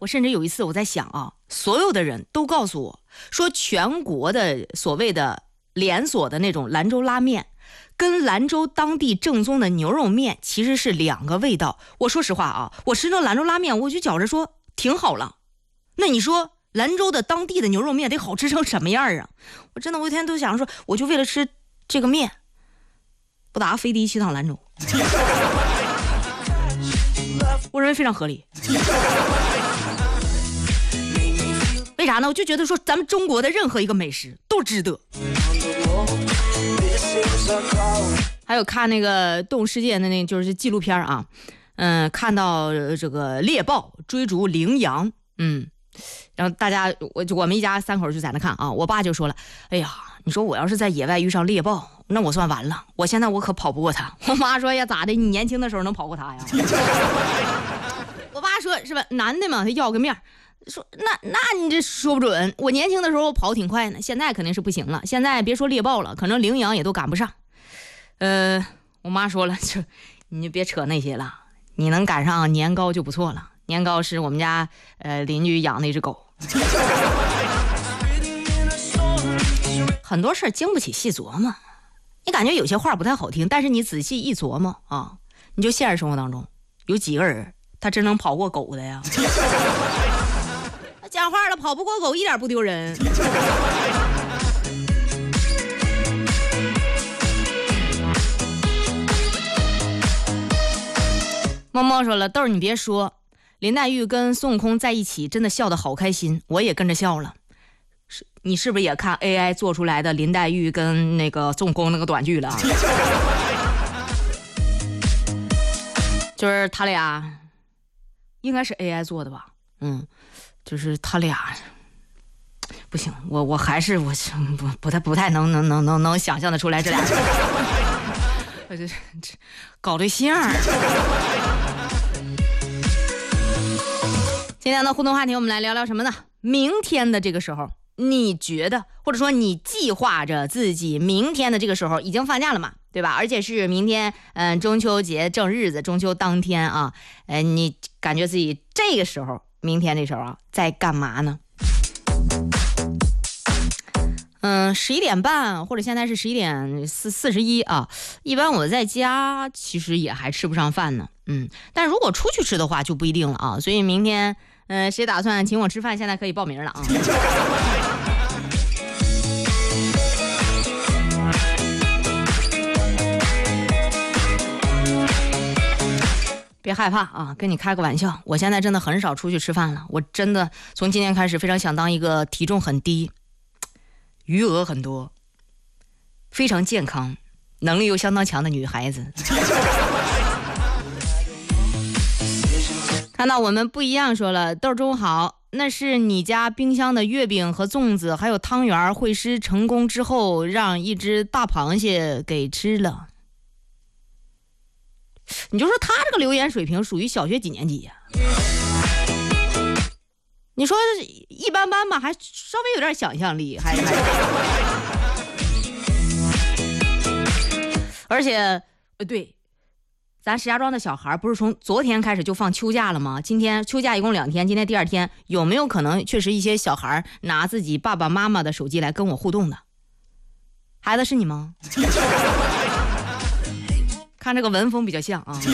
我甚至有一次我在想啊，所有的人都告诉我说，全国的所谓的连锁的那种兰州拉面跟兰州当地正宗的牛肉面其实是两个味道。我说实话啊，我吃那兰州拉面我就觉着说挺好了，那你说兰州的当地的牛肉面得好吃成什么样啊？我真的我一天都想说，我就为了吃这个面不打飞的去趟兰州我认为非常合理。为啥呢？我就觉得说咱们中国的任何一个美食都值得。还有看那个动物世界的那就是纪录片啊，看到这个猎豹追逐羚羊，然后大家我们一家三口就在那看啊，我爸就说了，哎呀，你说我要是在野外遇上猎豹，那我算完了，我现在我可跑不过他。我妈说呀，咋的？你年轻的时候能跑过他呀？我爸说是吧，男的嘛，他要个面。说那你这说不准，我年轻的时候跑挺快呢，现在肯定是不行了。现在别说猎豹了，可能羚羊也都赶不上。我妈说了，你就别扯那些了，你能赶上年糕就不错了。年糕是我们家邻居养的一只狗。很多事经不起细琢磨，你感觉有些话不太好听，但是你仔细一琢磨啊，你就现实生活当中有几个人他真能跑过狗的呀？讲话了，跑不过狗一点不丢人。猫猫说了，豆儿你别说，林黛玉跟孙悟空在一起真的笑得好开心，我也跟着笑了。你是不是也看 AI 做出来的林黛玉跟那个孙悟空那个短剧了？就是他俩应该是 AI 做的吧，就是他俩不行，我还是我不太能想象得出来这俩人这搞对象。今天的互动话题我们来聊聊什么呢？明天的这个时候你觉得或者说你计划着自己明天的这个时候已经放假了嘛，对吧？而且是明天中秋节正日子，中秋当天啊，你感觉自己这个时候明天这时候啊在干嘛呢？11点半或者现在是11点41啊，一般我在家其实也还吃不上饭呢，但如果出去吃的话就不一定了啊，所以明天谁打算请我吃饭现在可以报名了啊。别害怕啊，跟你开个玩笑，我现在真的很少出去吃饭了，我真的从今天开始非常想当一个体重很低，余额很多，非常健康，能力又相当强的女孩子。看到我们不一样说了，豆中好，那是你家冰箱的月饼和粽子还有汤圆会师成功之后让一只大螃蟹给吃了。你就说他这个留言水平属于小学几年级呀？你说一般般吧，还稍微有点想象力，而且对，咱石家庄的小孩不是从昨天开始就放秋假了吗？今天秋假一共2天，今天第2天，有没有可能确实一些小孩拿自己爸爸妈妈的手机来跟我互动的？孩子是你吗？看这个文风比较像啊。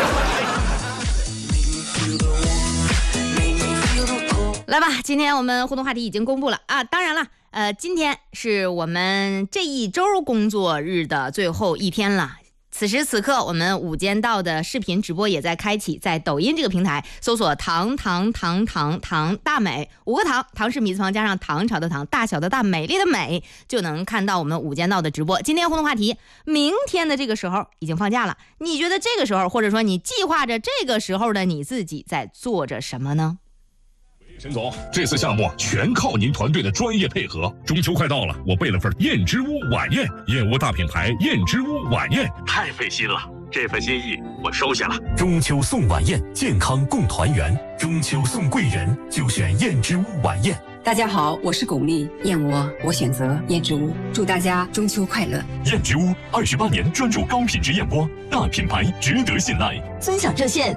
来吧，今天我们互动话题已经公布了啊，当然了，今天是我们这一周工作日的最后一天了。此时此刻，我们午间道的视频直播也在开启，在抖音这个平台搜索糖大美，5个糖，糖是米字旁加上唐朝的唐，大小的大，美丽的美，就能看到我们午间道的直播。今天互动话题，明天的这个时候已经放假了，你觉得这个时候，或者说你计划着这个时候的你自己在做着什么呢？ 沈总，这次项目全靠您团队的专业配合。中秋快到了，我备了份燕之屋晚宴，燕窝大品牌燕之屋晚宴，太费心了。这份心意我收下了。 中秋送晚宴，健康共团圆。中秋送贵人，就选燕之屋晚宴。 大家好，我是巩俐，燕窝我选择燕之屋，祝大家中秋快乐。 燕之屋28年专注高品质燕窝，大品牌值得信赖。 尊享热线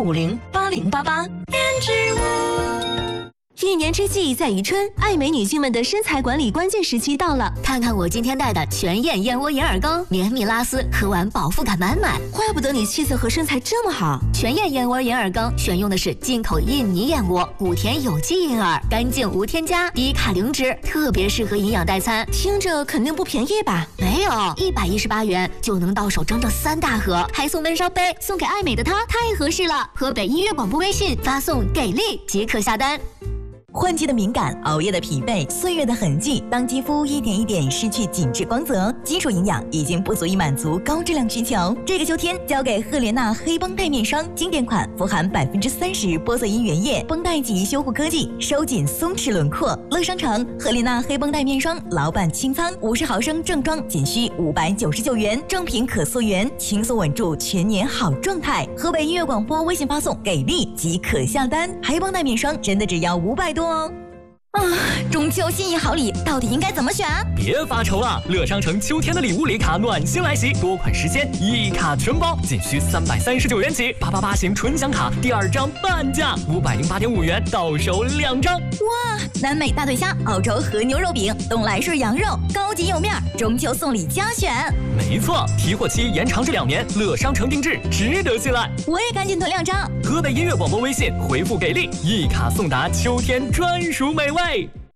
66508088。燕之屋。一年之计在于春，爱美女性们的身材管理关键时期到了。看看我今天带的全燕燕窝眼耳膏，绵密拉丝，喝完饱腹感满满，怪不得你气色和身材这么好。全燕燕窝眼耳膏选用的是进口印尼燕窝，古田有机银耳，干净无添加，低卡零脂，特别适合营养代餐。听着肯定不便宜吧？没有，118元就能到手整整3大盒，还送闷烧杯，送给爱美的她，太合适了。河北音乐广播微信发送给力即可下单。 换季的敏感，熬夜的疲惫，岁月的痕迹，当肌肤一点一点失去紧致光泽，基础营养已经不足以满足高质量需求。这个秋天，交给赫莲娜黑绷带面霜，经典款，富含30%玻色因原液，绷带级修护科技，收紧松弛轮廓。乐商城赫莲娜黑绷带面霜，老板清仓，50毫升正装仅需599元，正品可溯源，轻松稳住全年好状态。河北音乐广播微信发送给力即可下单，黑绷带面霜真的只要500多。中秋心意好礼到底应该怎么选？ 别发愁了，乐商城秋天的礼物礼卡暖心来袭，多款实现，一卡全包，仅需339元起。888型纯享卡第2张半价，508.5元到手2张。 哇，南美大腿虾、澳洲和牛肉饼、东来顺羊肉，高级有面，中秋送礼佳选。 没错，提货期延长至2年，乐商城定制，值得信赖。 我也赶紧囤2张。 河北音乐广播微信回复给力，一卡送达秋天专属美味。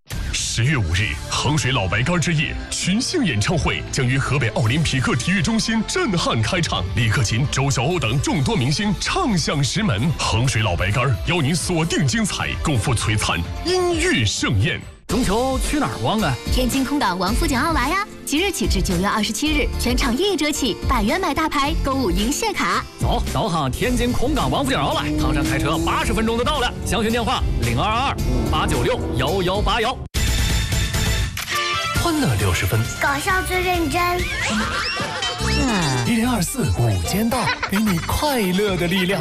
10月5日，衡水老白干之夜群星演唱会将于河北奥林匹克体育中心震撼开唱，李克勤、周晓鸥等众多明星唱响石门。衡水老白干邀您锁定精彩，共赴璀璨音乐盛宴。 中秋去哪儿逛啊？ 天津空港王府井奥莱呀！即日起至9月27日，全场1折起，100元买大牌，购物赢谢卡。 走，导航天津空港王府井奥莱，唐山开车80分钟就到了。详询电话022258961181。 欢乐60分， 搞笑最认真。 1024午间到，给你快乐的力量。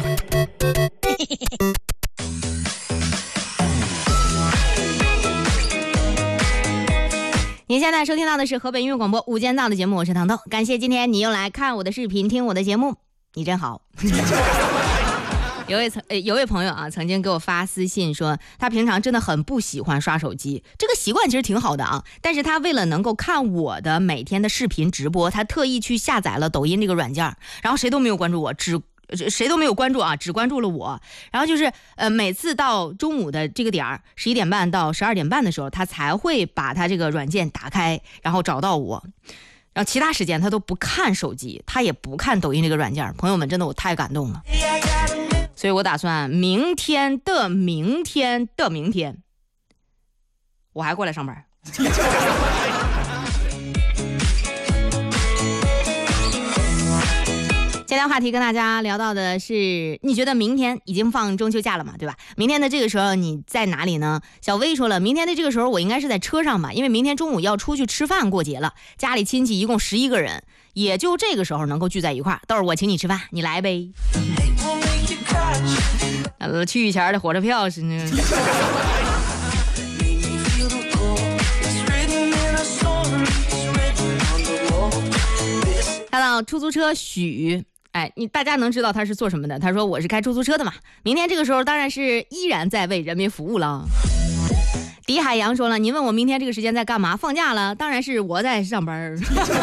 您现在收听到的是河北音乐广播午间到的节目，我是糖豆，感谢今天你又来看我的视频，听我的节目，你真好。有位朋友啊，曾经给我发私信说，他平常真的很不喜欢刷手机，这个习惯其实挺好的啊，但是他为了能够看我的每天的视频直播，他特意去下载了抖音这个软件，然后谁都没有关注我，谁都没有关注啊，只关注了我。然后就是每次到中午的这个点儿，11点半到12点半的时候，他才会把他这个软件打开，然后找到我。然后其他时间他都不看手机，他也不看抖音这个软件。朋友们，真的我太感动了。所以我打算明天，我还过来上班。今天话题跟大家聊到的是，你觉得明天已经放中秋假了嘛，对吧？明天的这个时候你在哪里呢？小薇说了，明天的这个时候我应该是在车上吧，因为明天中午要出去吃饭过节了，家里亲戚一共11个人，也就这个时候能够聚在一块儿，到时候我请你吃饭，你来呗。去以前的火车票是那个。看到出租车许，大家能知道他是做什么的？他说我是开出租车的嘛，明天这个时候当然是依然在为人民服务了。狄海洋说了，您问我明天这个时间在干嘛？放假了，当然是我在上班。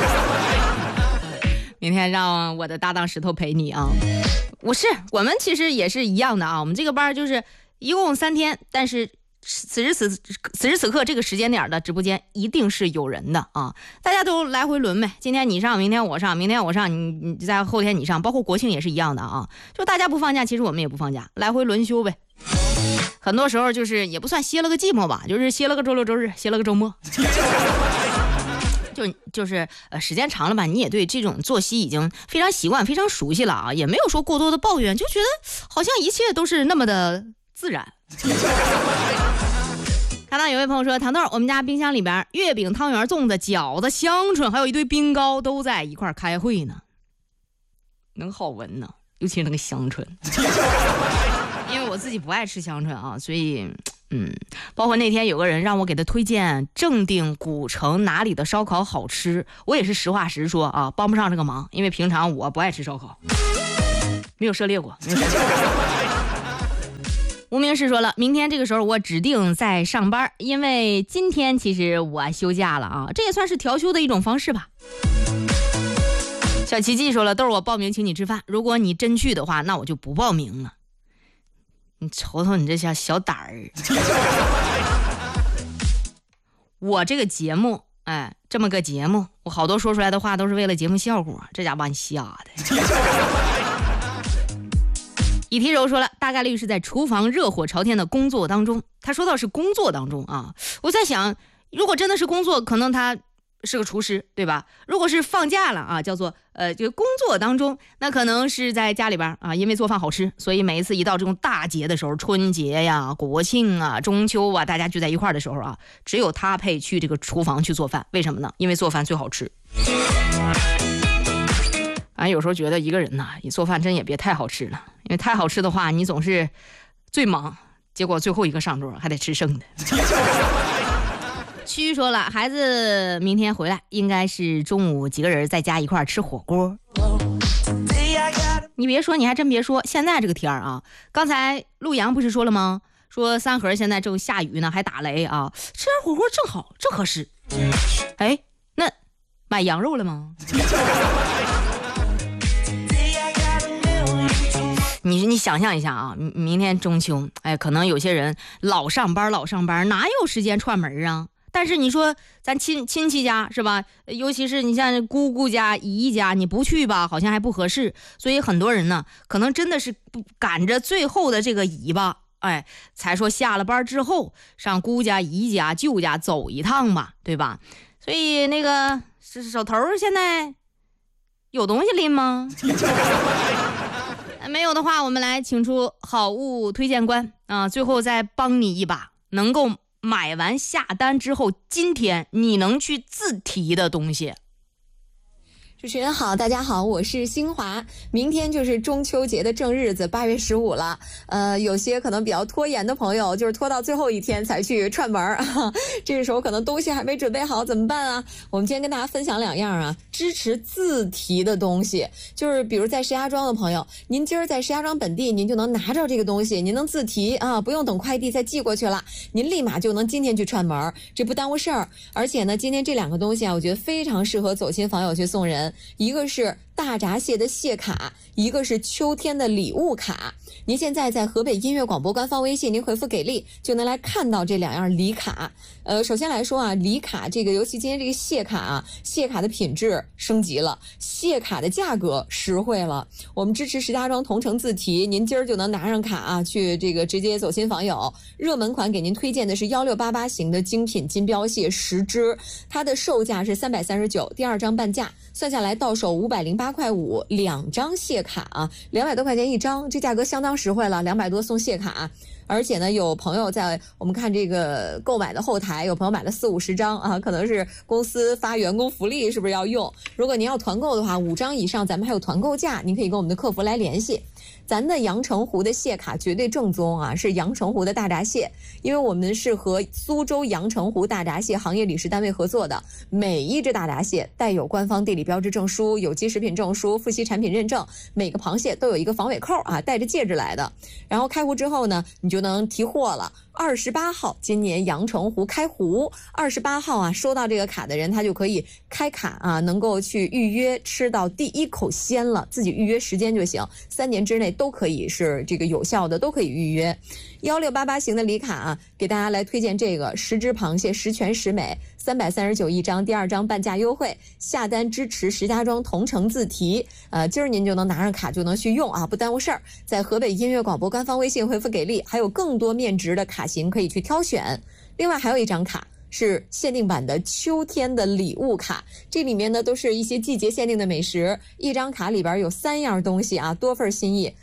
明天让我的搭档石头陪你啊。我们其实也是一样的啊，我们这个班就是一共3天，但是此时此刻这个时间点的直播间一定是有人的啊，大家都来回轮呗，今天你上，明天我上，明天我上，你再后天你上，包括国庆也是一样的啊，就大家不放假，其实我们也不放假，来回轮休呗。很多时候就是也不算歇了个寂寞吧，就是歇了个周六周日，歇了个周末。就是时间长了吧，你也对这种作息已经非常习惯，非常熟悉了啊，也没有说过多的抱怨，就觉得好像一切都是那么的自然。看到有位朋友说，糖豆，我们家冰箱里边月饼、汤圆、粽子、饺子、香椿还有一堆冰糕都在一块开会呢，能好闻呢，尤其是那个香椿。因为我自己不爱吃香椿啊，所以包括那天有个人让我给他推荐正定古城哪里的烧烤好吃，我也是实话实说啊，帮不上这个忙，因为平常我不爱吃烧烤，没有涉猎过。无名氏说了，明天这个时候我指定在上班，因为今天其实我休假了啊，这也算是调休的一种方式吧。小奇迹说了，都是我报名请你吃饭，如果你真去的话，那我就不报名了。你瞅瞅你这小胆儿。我这个节目，这么个节目，我好多说出来的话都是为了节目效果，这家把你吓的。以提柔说了，大概率是在厨房热火朝天的工作当中。他说到是工作当中啊，我在想，如果真的是工作，可能他是个厨师，对吧？如果是放假了啊，叫做这个工作当中，那可能是在家里边啊，因为做饭好吃，所以每一次一到这种大节的时候，春节呀、国庆啊、中秋啊，大家聚在一块儿的时候啊，只有他配去这个厨房去做饭。为什么呢？因为做饭最好吃。有时候觉得一个人呐，你做饭真也别太好吃了，因为太好吃的话，你总是最忙，结果最后一个上桌还得吃剩的。区说了，孩子明天回来，应该是中午几个人在家一块吃火锅。你别说，你还真别说，现在这个天啊，刚才陆阳不是说了吗？说三河现在正下雨呢，还打雷啊，吃点火锅正好，正合适。那买羊肉了吗？你想象一下啊，明天中秋，可能有些人老上班，哪有时间串门啊？但是你说咱亲戚家是吧？尤其是你像姑姑家、姨姨家，你不去吧，好像还不合适。所以很多人呢，可能真的是赶着最后的这个尾巴，才说下了班之后上姑家、姨家、舅家走一趟吧，对吧？所以那个手头现在有东西拎吗？没有的话，我们来请出好物推荐官啊，最后再帮你一把，能够买完下单之后，今天你能去自提的东西。 主持人好，大家好，我是新华。明天就是中秋节的正日子，8月15了。有些可能比较拖延的朋友，就是拖到最后一天才去串门啊。这个时候可能东西还没准备好，怎么办啊？我们今天跟大家分享2样啊，支持自提的东西，就是比如在石家庄的朋友，您今儿在石家庄本地，您就能拿着这个东西，您能自提啊，不用等快递再寄过去了，您立马就能今天去串门，这不耽误事儿。而且呢，今天这2个东西啊，我觉得非常适合走亲访友去送人。一个是大闸蟹的蟹卡，一个是秋天的礼物卡。您现在在河北音乐广播官方微信，您回复给力就能来看到这2样礼卡。首先来说啊，礼卡这个，尤其今天这个蟹卡啊，蟹卡的品质升级了，蟹卡的价格实惠了。我们支持石家庄同城自提，您今儿就能拿上卡啊，去这个直接走亲访友。热门款给您推荐的是1688型的精品金标蟹10只，它的售价是339，第2张半价，算下来到手508块5，2张蟹卡啊，200多块钱一张，这价格相当实惠了，200多送蟹卡。而且呢，有朋友在我们看这个购买的后台，有朋友买了40-50张啊，可能是公司发员工福利，是不是要用？如果您要团购的话，5张以上咱们还有团购价，您可以跟我们的客服来联系。咱的阳澄湖的蟹卡绝对正宗啊，是阳澄湖的大闸蟹，因为我们是和苏州阳澄湖大闸蟹行业理事单位合作的，每一只大闸蟹带有官方地理标志证书、有机食品证书、富硒产品认证，每个螃蟹都有一个防尾扣啊，带着戒指来的。然后开湖之后呢，你就能提货了。28号今年阳澄湖开湖，28号啊，收到这个卡的人他就可以开卡啊，能够去预约吃到第一口鲜了，自己预约时间就行，3年之内都可以是这个有效的，都可以预约。1688型的礼卡啊，给大家来推荐这个10只螃蟹10全10美，339一张，第2张半价优惠，下单支持石家庄同城自提。今儿您就能拿上卡就能去用啊，不耽误事儿。在河北音乐广播官方微信回复给力，还有更多面值的卡型可以去挑选。另外还有一张卡是限定版的秋天的礼物卡，这里面呢都是一些季节限定的美食，一张卡里边有3样东西啊，多份心意，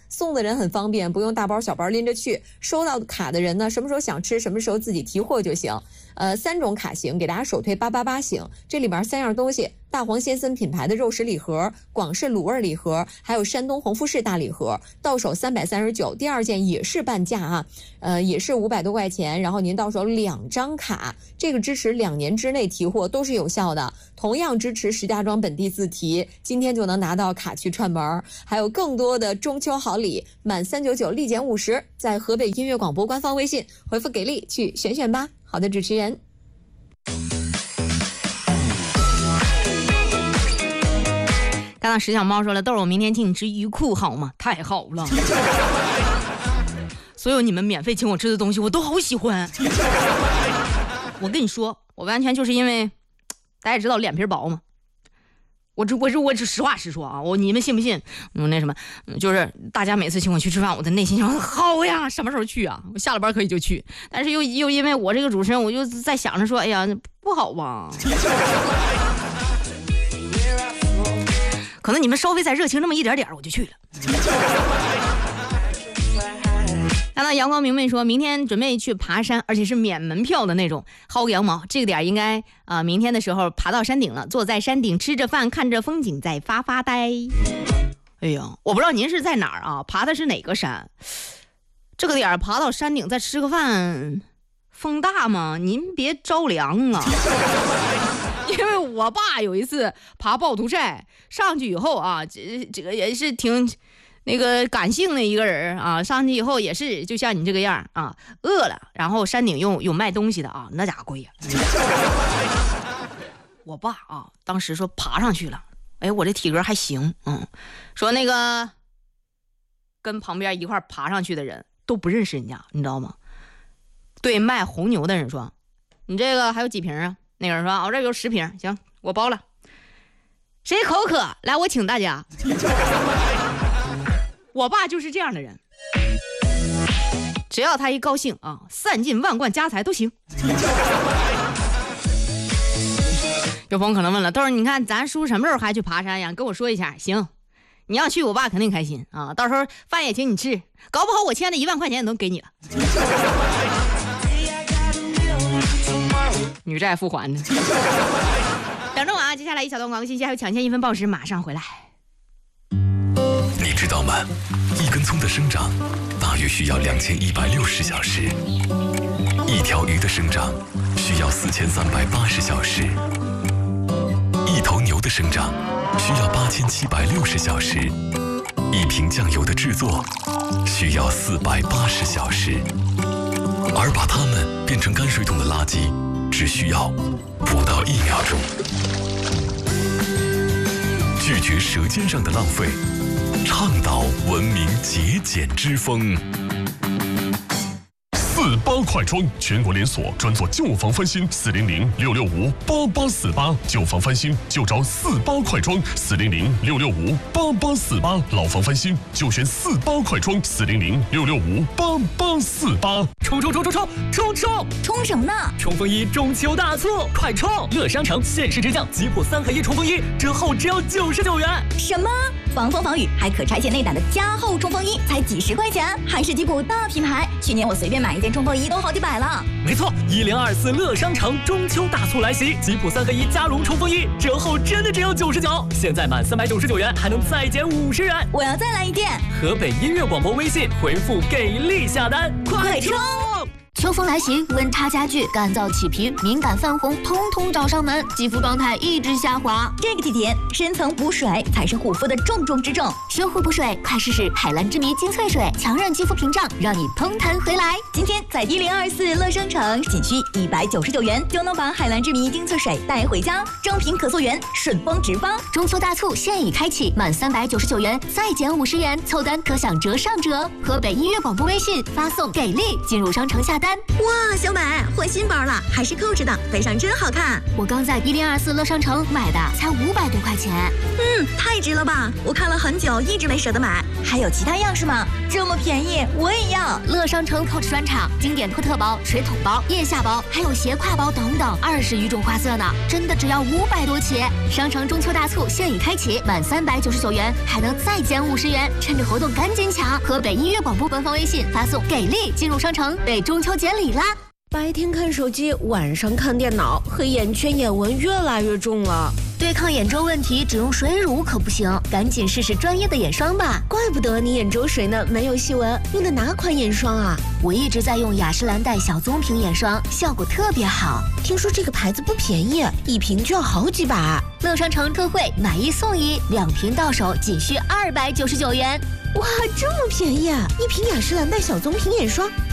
送的人很方便，不用大包小包拎着去。收到卡的人呢，什么时候想吃什么时候自己提货就行。3种卡型给大家首推888型，这里边3样东西：大黄先森品牌的肉食礼盒、广式卤味礼盒，还有山东红富士大礼盒，到手339，第2件也是半价啊，也是500多块钱，然后您到手2张卡，这个支持2年之内提货都是有效的，同样支持石家庄本地自提，今天就能拿到卡去串门。还有更多的中秋好礼，满399立减50，在河北音乐广播官方微信回复给力去选选吧。好的，主持人。 刚刚石小猫说了，豆儿我明天请你吃鱼库好吗？太好了，所有你们免费请我吃的东西我都好喜欢。我跟你说，我完全就是因为大家也知道脸皮薄嘛，我只实话实说啊，你们信不信？那什么，就是大家每次请我去吃饭，我的内心想好呀，什么时候去啊？我下了班可以就去，但是又因为我这个主持人，我就在想着说，哎呀，不好吧？可能你们稍微再热情那么一点点，我就去了。看到阳光明媚说，明天准备去爬山，而且是免门票的那种，薅个羊毛。这个点应该明天的时候爬到山顶了，坐在山顶吃着饭，看着风景，再发发呆。哎呀，我不知道您是在哪儿啊？爬的是哪个山？这个点爬到山顶再吃个饭，风大吗？您别着凉啊。因为我爸有一次爬趵突寨上去以后啊，这个也是挺那个感性的一个人啊，上去以后也是就像你这个样啊，饿了，然后山顶有卖东西的啊，那家伙贵呀。我爸啊，当时说爬上去了，哎，我这体格还行，说那个跟旁边一块爬上去的人都不认识人家，你知道吗？对卖红牛的人说，你这个还有几瓶啊？那个人说，我这有10瓶，行，我包了。谁口渴？来，我请大家。我爸就是这样的人，只要他一高兴啊，散尽万贯家财都行。有朋友可能问了，豆儿，你看咱叔什么时候还去爬山呀？跟我说一下。行，你要去，我爸肯定开心啊，到时候饭也请你吃，搞不好我欠的1万块钱也能给你了。女债付还的。等着我啊！接下来一小段广告信息，还有抢先1分报时，马上回来。 你知道吗？一根葱的生长大约需要2160小时，一条鱼的生长需要4380小时，一头牛的生长需要8760小时，一瓶酱油的制作需要480小时，而把它们变成泔水桶的垃圾只需要不到1秒钟。拒绝舌尖上的浪费，倡导文明节俭之风。 48快装全国连锁，专做旧房翻新，400-665-8848，旧房翻新就找48快装，400-665-8848，老房翻新就选48快装，400-665-8848。 冲什么呢？ 冲锋衣中秋大促，快冲！乐商城限时直降吉普3合1冲锋衣，折后只要99元。 什么？防风防雨还可拆卸内胆的加厚冲锋衣才几10块钱，还是吉普大品牌。去年我随便买一件冲锋衣都好几百了。 没错，1024乐商城中秋大促来袭，吉普3合1加绒冲锋衣折后真的只有99，现在满399元还能再减50元。 我要再来一件。 河北音乐广播微信回复给力下单，快冲！ 秋风来袭，温差加剧，干燥起皮，敏感泛红，通通找上门，肌肤状态一直下滑。 这个季节，深层补水才是护肤的重中之重。 修护补水，快试试海蓝之谜精粹水，强韧肌肤屏障，让你通弹回来。 今天在1024乐商城，仅需199元就能把海蓝之谜精粹水带回家，正品可溯源，顺丰直发。 中秋大促现已开启，满399元再减50元，凑单可享折上折。河北音乐广播微信发送给力进入商城下单。 单。 哇，小美换新包了，还是扣着的，背上真好看。 我刚在1024乐商城买的，才500多块钱。 太值了吧！我看了很久，一直没舍得买。还有其他样式吗？这么便宜，我也要。 乐商城 Coach 专场，经典托特包、水桶包、腋下包，还有斜挎包等等，20余种花色呢，真的只要500多起。商城中秋大促现已开启，满399元还能再减50元，趁着活动赶紧抢！河北音乐广播官方微信发送“给力”进入商城，被中秋节礼啦！ 白天看手机，晚上看电脑，黑眼圈、眼纹越来越重了。 对抗眼周问题，只用水乳可不行，赶紧试试专业的眼霜吧。 怪不得你眼周水呢，没有细纹。用的哪款眼霜啊？ 我一直在用雅诗兰黛小棕瓶眼霜，效果特别好。 听说这个牌子不便宜，一瓶就要好几百。 乐商城特惠，买1送1，2瓶到手仅需299元。 哇，这么便宜啊！一瓶雅诗兰黛小棕瓶眼霜